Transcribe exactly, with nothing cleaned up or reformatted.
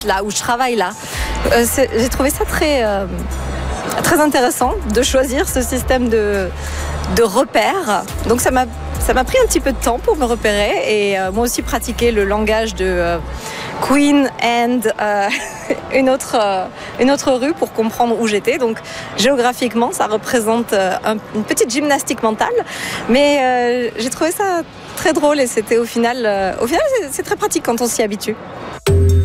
là, où je travaille là. Euh, j'ai trouvé ça très, euh, très intéressant de choisir ce système de, de repères. Donc ça m'a, ça m'a pris un petit peu de temps pour me repérer et euh, moi aussi pratiquer le langage de euh, Queen and euh, une, autre, euh, une autre rue pour comprendre où j'étais. Donc géographiquement, ça représente euh, un, une petite gymnastique mentale. Mais euh, j'ai trouvé ça très drôle et c'était au final, euh, au final c'est, c'est très pratique quand on s'y habitue.